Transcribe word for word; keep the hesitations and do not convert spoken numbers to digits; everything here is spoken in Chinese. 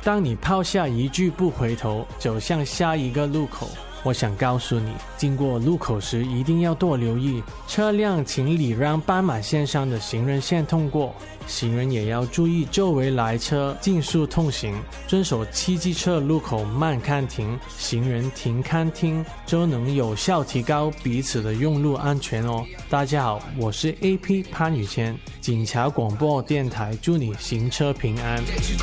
当你抛下一句不回头，走向下一个路口，我想告诉你，经过路口时一定要多留意，车辆请礼让斑马线上的行人线通过，行人也要注意周围来车竞速通行，遵守汽机车路口慢看停，行人停看听，就能有效提高彼此的用路安全哦。大家好，我是 A P 潘宇谦，警察广播电台，祝你行车平安。